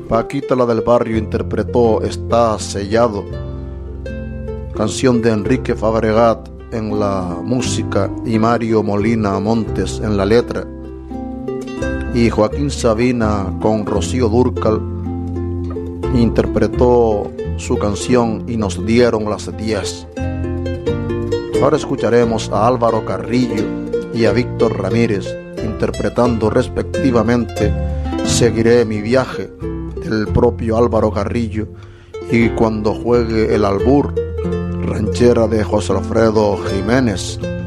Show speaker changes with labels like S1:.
S1: Paquita la del barrio interpretó Está sellado, canción de Enrique Fabregat en la música y Mario Molina Montes en la letra, y Joaquín Sabina con Rocío Dúrcal interpretó su canción Y nos dieron las 10. Ahora escucharemos a Álvaro Carrillo y a Víctor Ramírez interpretando respectivamente Seguiré mi viaje del propio Álvaro Carrillo y Cuando juegue el albur, ranchera de José Alfredo Jiménez.